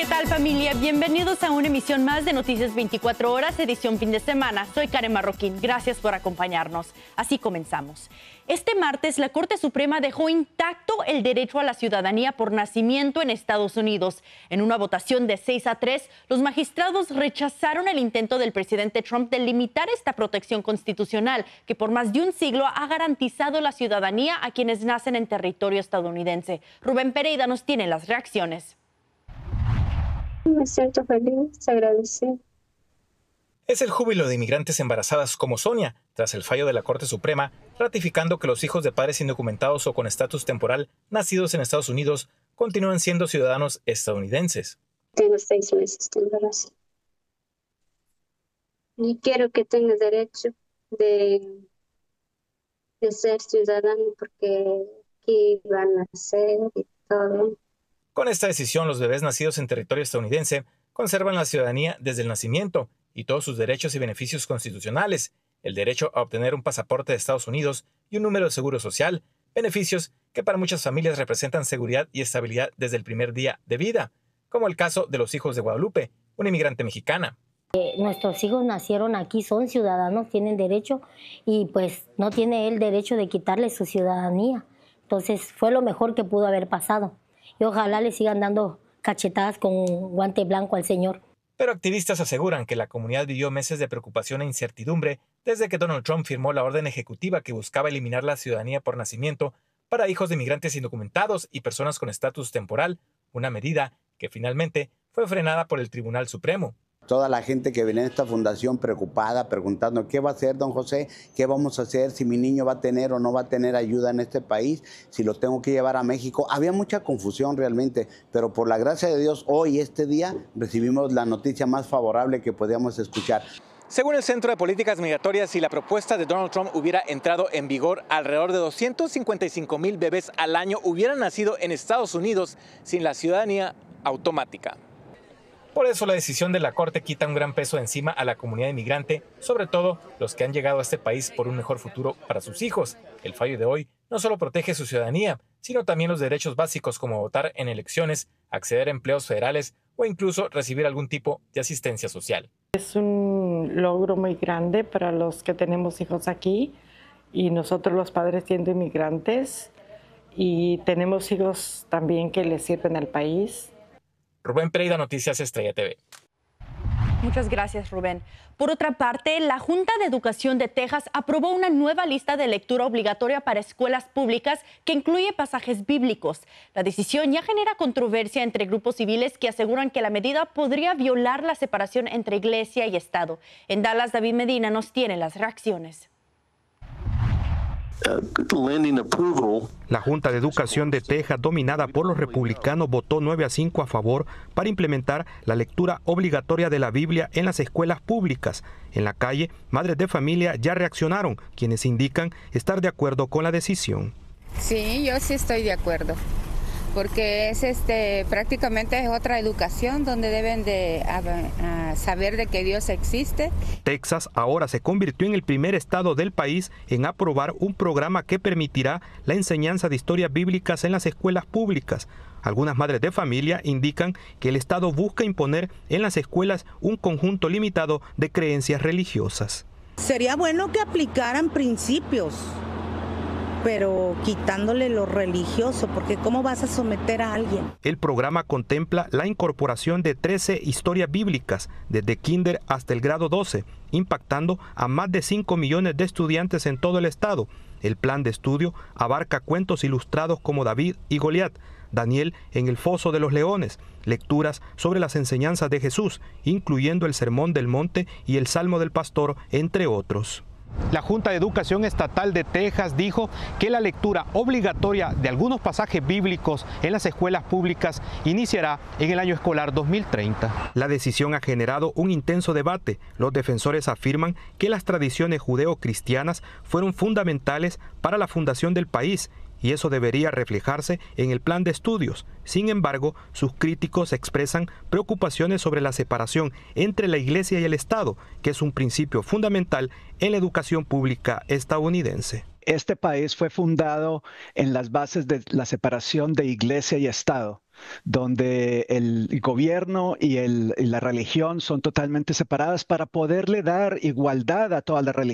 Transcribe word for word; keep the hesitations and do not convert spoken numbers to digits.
¿Qué tal, familia? Bienvenidos a una emisión más de Noticias veinticuatro horas, edición fin de semana. Soy Karen Marroquín. Gracias por acompañarnos. Así comenzamos. Este martes, la Corte Suprema dejó intacto el derecho a la ciudadanía por nacimiento en Estados Unidos. En una votación de seis a tres, los magistrados rechazaron el intento del presidente Trump de limitar esta protección constitucional que por más de un siglo ha garantizado la ciudadanía a quienes nacen en territorio estadounidense. Rubén Pereira nos tiene las reacciones. Me siento feliz, agradecida. Es el júbilo de inmigrantes embarazadas como Sonia, tras el fallo de la Corte Suprema, ratificando que los hijos de padres indocumentados o con estatus temporal nacidos en Estados Unidos continúan siendo ciudadanos estadounidenses. Tengo seis meses de embarazo. Y quiero que tenga derecho de, de ser ciudadano porque aquí van a nacer y todo. Con esta decisión, los bebés nacidos en territorio estadounidense conservan la ciudadanía desde el nacimiento y todos sus derechos y beneficios constitucionales, el derecho a obtener un pasaporte de Estados Unidos y un número de seguro social, beneficios que para muchas familias representan seguridad y estabilidad desde el primer día de vida, como el caso de los hijos de Guadalupe, una inmigrante mexicana. Eh, nuestros hijos nacieron aquí, son ciudadanos, tienen derecho y pues no tiene él derecho de quitarle su ciudadanía. Entonces fue lo mejor que pudo haber pasado. Y ojalá le sigan dando cachetadas con guante blanco al señor. Pero activistas aseguran que la comunidad vivió meses de preocupación e incertidumbre desde que Donald Trump firmó la orden ejecutiva que buscaba eliminar la ciudadanía por nacimiento para hijos de inmigrantes indocumentados y personas con estatus temporal, una medida que finalmente fue frenada por el Tribunal Supremo. Toda la gente que viene a esta fundación preocupada, preguntando qué va a hacer don José, qué vamos a hacer, si mi niño va a tener o no va a tener ayuda en este país, si lo tengo que llevar a México. Había mucha confusión realmente, pero por la gracia de Dios, hoy, este día, recibimos la noticia más favorable que podíamos escuchar. Según el Centro de Políticas Migratorias, si la propuesta de Donald Trump hubiera entrado en vigor, alrededor de doscientos cincuenta y cinco mil bebés al año hubieran nacido en Estados Unidos sin la ciudadanía automática. Por eso la decisión de la Corte quita un gran peso encima a la comunidad inmigrante, sobre todo los que han llegado a este país por un mejor futuro para sus hijos. El fallo de hoy no solo protege su ciudadanía, sino también los derechos básicos como votar en elecciones, acceder a empleos federales o incluso recibir algún tipo de asistencia social. Es un logro muy grande para los que tenemos hijos aquí y nosotros los padres siendo inmigrantes y tenemos hijos también que les sirven al país. Rubén Pereira, Noticias Estrella T V. Muchas gracias, Rubén. Por otra parte, la Junta de Educación de Texas aprobó una nueva lista de lectura obligatoria para escuelas públicas que incluye pasajes bíblicos. La decisión ya genera controversia entre grupos civiles que aseguran que la medida podría violar la separación entre iglesia y Estado. En Dallas, David Medina nos tiene las reacciones. La Junta de Educación de Texas, dominada por los republicanos, votó nueve a cinco a favor para implementar la lectura obligatoria de la Biblia en las escuelas públicas. En la calle, madres de familia ya reaccionaron, quienes indican estar de acuerdo con la decisión. Sí, yo sí estoy de acuerdo, porque es este prácticamente es otra educación donde deben de a, a saber de que Dios existe. Texas ahora se convirtió en el primer estado del país en aprobar un programa que permitirá la enseñanza de historias bíblicas en las escuelas públicas. Algunas madres de familia indican que el estado busca imponer en las escuelas un conjunto limitado de creencias religiosas. Sería bueno que aplicaran principios, pero quitándole lo religioso, porque ¿cómo vas a someter a alguien? El programa contempla la incorporación de trece historias bíblicas, desde kinder hasta el grado doce, impactando a más de cinco millones de estudiantes en todo el estado. El plan de estudio abarca cuentos ilustrados como David y Goliat, Daniel en el foso de los leones, lecturas sobre las enseñanzas de Jesús, incluyendo el Sermón del Monte y el Salmo del Pastor, entre otros. La Junta de Educación Estatal de Texas dijo que la lectura obligatoria de algunos pasajes bíblicos en las escuelas públicas iniciará en el año escolar dos mil treinta. La decisión ha generado un intenso debate. Los defensores afirman que las tradiciones judeo-cristianas fueron fundamentales para la fundación del país y eso debería reflejarse en el plan de estudios. Sin embargo, sus críticos expresan preocupaciones sobre la separación entre la Iglesia y el Estado, que es un principio fundamental en la educación pública estadounidense. Este país fue fundado en las bases de la separación de Iglesia y Estado, donde el gobierno y, el, y la religión son totalmente separadas para poderle dar igualdad a todas las religiones.